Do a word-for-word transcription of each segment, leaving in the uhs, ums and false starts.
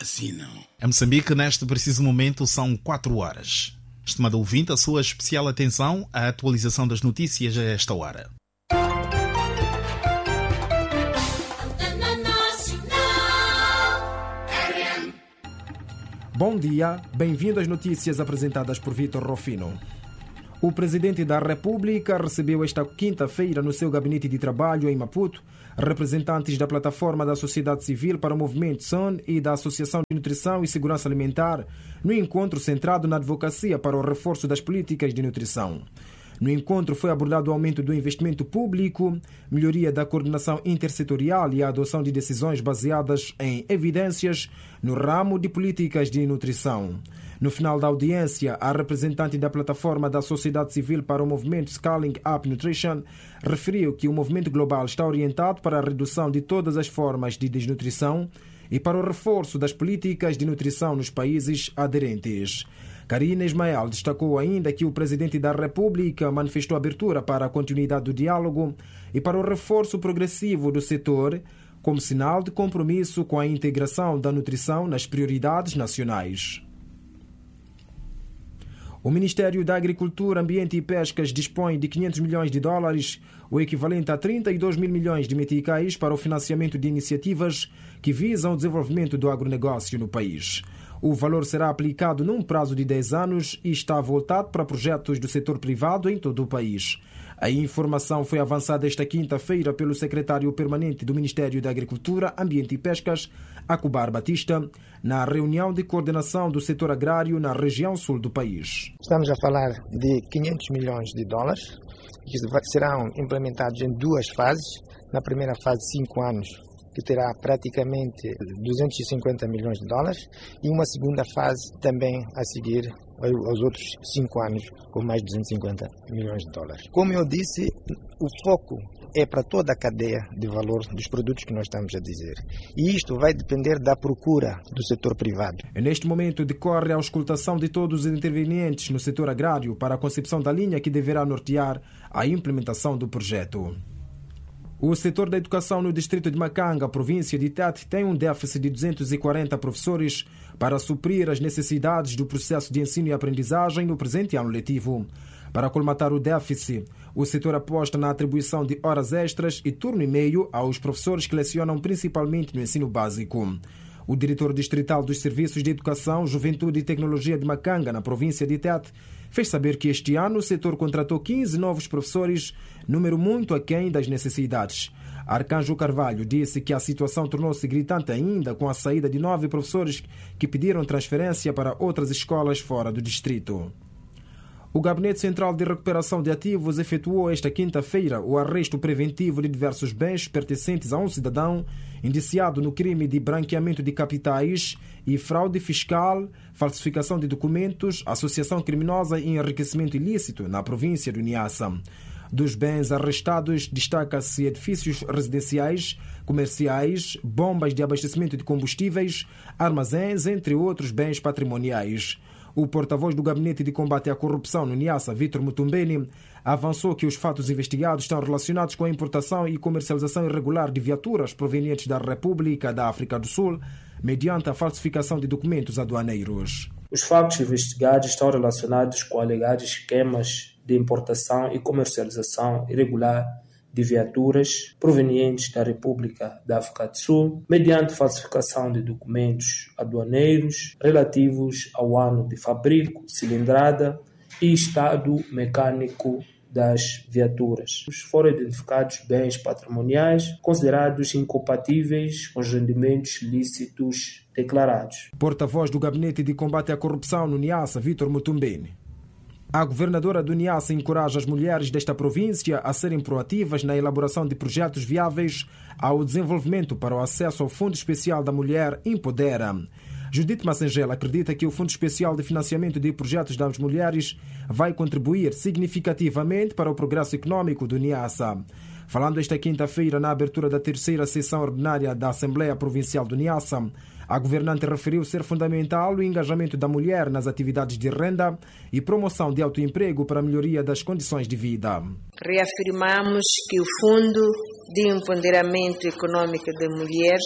fascinam. Em Moçambique, neste preciso momento, são quatro horas. Estimado ouvinte, a sua especial atenção à atualização das notícias a esta hora. Bom dia, bem-vindo às notícias apresentadas por Vitor Rofino. O Presidente da República recebeu esta quinta-feira no seu gabinete de trabalho em Maputo representantes da Plataforma da Sociedade Civil para o Movimento S O N e da Associação de Nutrição e Segurança Alimentar no encontro centrado na advocacia para o reforço das políticas de nutrição. No encontro foi abordado o aumento do investimento público, melhoria da coordenação intersetorial e a adoção de decisões baseadas em evidências no ramo de políticas de nutrição. No final da audiência, a representante da Plataforma da Sociedade Civil para o Movimento Scaling Up Nutrition referiu que o movimento global está orientado para a redução de todas as formas de desnutrição e para o reforço das políticas de nutrição nos países aderentes. Karina Ismael destacou ainda que o Presidente da República manifestou abertura para a continuidade do diálogo e para o reforço progressivo do setor, como sinal de compromisso com a integração da nutrição nas prioridades nacionais. O Ministério da Agricultura, Ambiente e Pescas dispõe de quinhentos milhões de dólares, o equivalente a trinta e dois mil milhões de meticais, para o financiamento de iniciativas que visam o desenvolvimento do agronegócio no país. O valor será aplicado num prazo de dez anos e está voltado para projetos do setor privado em todo o país. A informação foi avançada esta quinta-feira pelo secretário permanente do Ministério da Agricultura, Ambiente e Pescas, Acubar Batista, na reunião de coordenação do setor agrário na região sul do país. Estamos a falar de quinhentos milhões de dólares, que serão implementados em duas fases. Na primeira fase, cinco anos, que terá praticamente duzentos e cinquenta milhões de dólares, e uma segunda fase também a seguir aos outros cinco anos, com mais de duzentos e cinquenta milhões de dólares. Como eu disse, o foco é para toda a cadeia de valor dos produtos que nós estamos a dizer. E isto vai depender da procura do setor privado. Neste momento decorre a auscultação de todos os intervenientes no setor agrário para a concepção da linha que deverá nortear a implementação do projeto. O setor da educação no distrito de Macanga, província de Tete, tem um déficit de duzentos e quarenta professores para suprir as necessidades do processo de ensino e aprendizagem no presente ano letivo. Para colmatar o déficit, o setor aposta na atribuição de horas extras e turno e meio aos professores que lecionam principalmente no ensino básico. O diretor distrital dos Serviços de Educação, Juventude e Tecnologia de Macanga, na província de Tete, fez saber que este ano o setor contratou quinze novos professores, número muito aquém das necessidades. Arcanjo Carvalho disse que a situação tornou-se gritante ainda com a saída de nove professores que pediram transferência para outras escolas fora do distrito. O Gabinete Central de Recuperação de Ativos efetuou esta quinta-feira o arresto preventivo de diversos bens pertencentes a um cidadão indiciado no crime de branqueamento de capitais e fraude fiscal, falsificação de documentos, associação criminosa e enriquecimento ilícito na província do Niassa. Dos bens arrestados, destaca-se edifícios residenciais, comerciais, bombas de abastecimento de combustíveis, armazéns, entre outros bens patrimoniais. O porta-voz do Gabinete de Combate à Corrupção no Niassa, Vitor Mutumbeni, avançou que os fatos investigados estão relacionados com a importação e comercialização irregular de viaturas provenientes da República da África do Sul, mediante a falsificação de documentos aduaneiros. Os fatos investigados estão relacionados com alegados esquemas de importação e comercialização irregular de viaturas provenientes da República da África do Sul, mediante falsificação de documentos aduaneiros relativos ao ano de fabrico, cilindrada e estado mecânico das viaturas. Foram identificados bens patrimoniais considerados incompatíveis com os rendimentos lícitos declarados. Porta-voz do Gabinete de Combate à Corrupção no Niassa, Vitor Mutumbeni. A governadora do Niassa encoraja as mulheres desta província a serem proativas na elaboração de projetos viáveis ao desenvolvimento para o acesso ao Fundo Especial da Mulher Empodera. Judite Massengela acredita que o Fundo Especial de Financiamento de Projetos das Mulheres vai contribuir significativamente para o progresso econômico do Niassa. Falando esta quinta-feira na abertura da terceira sessão ordinária da Assembleia Provincial do Niassa, a governante referiu ser fundamental o engajamento da mulher nas atividades de renda e promoção de autoemprego para a melhoria das condições de vida. Reafirmamos que o Fundo de Empoderamento Econômico de Mulheres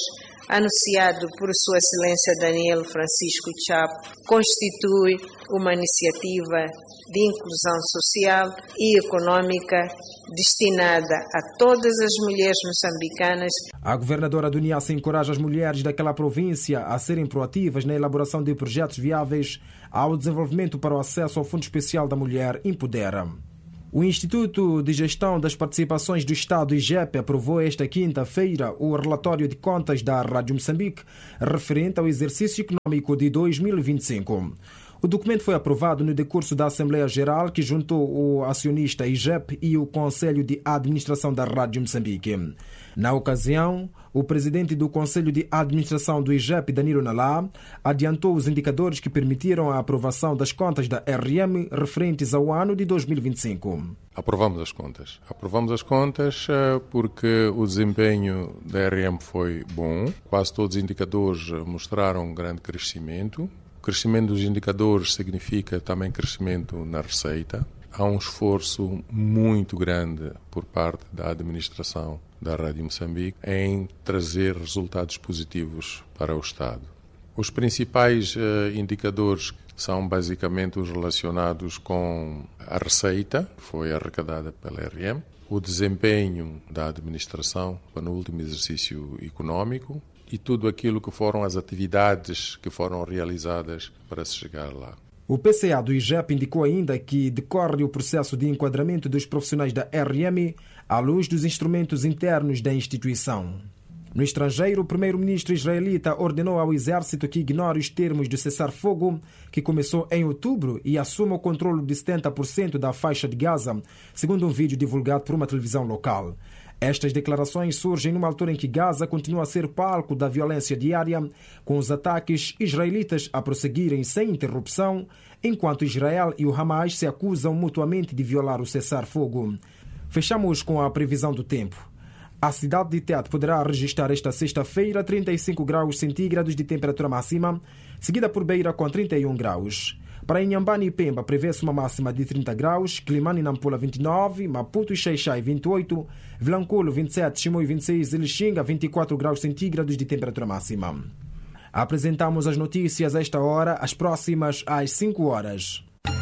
anunciado por Sua Excelência Daniel Francisco Chapo, constitui uma iniciativa de inclusão social e econômica destinada a todas as mulheres moçambicanas. A governadora do Niassa encoraja as mulheres daquela província a serem proativas na elaboração de projetos viáveis ao desenvolvimento para o acesso ao Fundo Especial da Mulher Empodera. O Instituto de Gestão das Participações do Estado, I G E P, aprovou esta quinta-feira o relatório de contas da Rádio Moçambique referente ao exercício econômico de dois mil e vinte e cinco. O documento foi aprovado no decurso da Assembleia Geral, que juntou o acionista I G E P e o Conselho de Administração da Rádio Moçambique. Na ocasião, o presidente do Conselho de Administração do I G E P, Danilo Nalá, adiantou os indicadores que permitiram a aprovação das contas da R M referentes ao ano de dois mil e vinte e cinco. Aprovamos as contas. Aprovamos as contas porque o desempenho da R M foi bom. Quase todos os indicadores mostraram um grande crescimento. O crescimento dos indicadores significa também crescimento na receita. Há um esforço muito grande por parte da administração da Rádio Moçambique em trazer resultados positivos para o Estado. Os principais uh, indicadores são basicamente os relacionados com a receita, que foi arrecadada pela R M, o desempenho da administração no último exercício econômico e tudo aquilo que foram as atividades que foram realizadas para se chegar lá. O P C A do I G E P indicou ainda que decorre o processo de enquadramento dos profissionais da R M à luz dos instrumentos internos da instituição. No estrangeiro, o primeiro-ministro israelita ordenou ao exército que ignore os termos do cessar-fogo, que começou em outubro, e assuma o controle de setenta por cento da faixa de Gaza, segundo um vídeo divulgado por uma televisão local. Estas declarações surgem numa altura em que Gaza continua a ser palco da violência diária, com os ataques israelitas a prosseguirem sem interrupção, enquanto Israel e o Hamas se acusam mutuamente de violar o cessar-fogo. Fechamos com a previsão do tempo. A cidade de Tete poderá registrar esta sexta-feira trinta e cinco graus centígrados de temperatura máxima, seguida por Beira com trinta e um graus. Para Inhambane e Pemba prevê-se uma máxima de trinta graus, Climane e Nampula vinte e nove, Maputo e Xai-Xai vinte e oito, Vilanculo vinte e sete, Chimoio vinte e seis e Lixinga vinte e quatro graus centígrados de temperatura máxima. Apresentamos as notícias a esta hora, as próximas às cinco horas.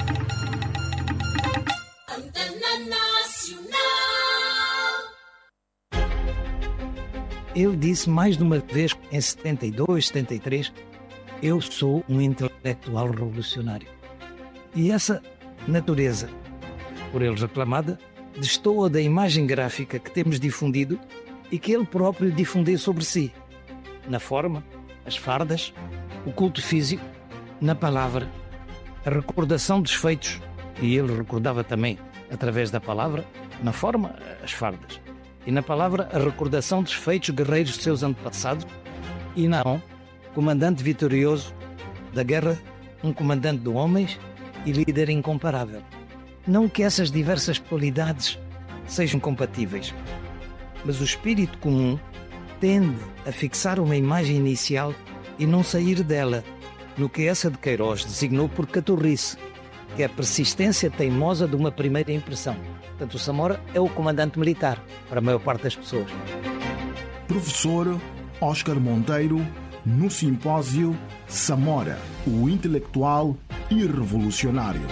Ele disse mais de uma vez, em setenta e dois, setenta e três, eu sou um intelectual revolucionário. E essa natureza, por eles reclamada, destoa da imagem gráfica que temos difundido e que ele próprio difundiu sobre si, na forma, as fardas, o culto físico, na palavra, a recordação dos feitos, e ele recordava também, através da palavra, na forma, as fardas, e na palavra, a recordação dos feitos guerreiros de seus antepassados, e não, comandante vitorioso da guerra, um comandante de homens e líder incomparável. Não que essas diversas qualidades sejam compatíveis, mas o espírito comum tende a fixar uma imagem inicial e não sair dela, no que essa de Queiroz designou por caturrice, que é a persistência teimosa de uma primeira impressão. Portanto, o Samora é o comandante militar, para a maior parte das pessoas. Professor Oscar Monteiro, no simpósio Samora, o intelectual e revolucionário.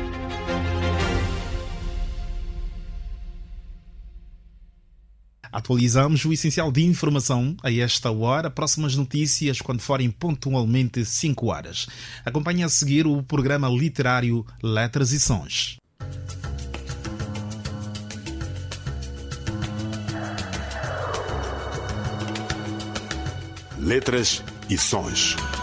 Atualizamos o essencial de informação a esta hora. Próximas notícias quando forem pontualmente cinco horas. Acompanhe a seguir o programa literário Letras e Sons. Letras e Sons.